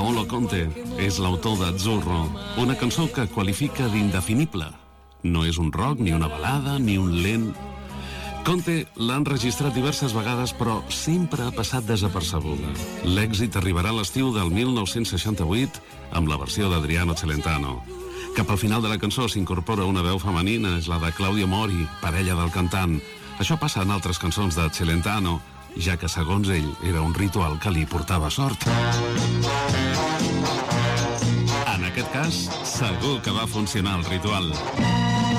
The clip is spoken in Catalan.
Paolo Conte és l'autor d'Azzurro, una cançó que qualifica d'indefinible. No és un rock, ni una balada, ni un lent. Conte l'ha enregistrat diverses vegades, però sempre ha passat desapercebuda. L'èxit arribarà a l'estiu del 1968 amb la versió d'Adriano Celentano. Cap al final de la cançó s'incorpora una veu femenina, és la de Claudio Mori, parella del cantant. Això passa en altres cançons de Celentano, ja que, segons ell, era un ritual que li portava sort. En aquest cas, segur que va funcionar el ritual.